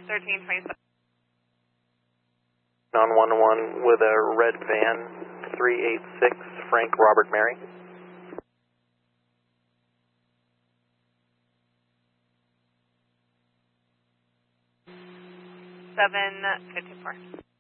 1327. On 1-1 with a red van, 386, Frank Robert Mary. 754.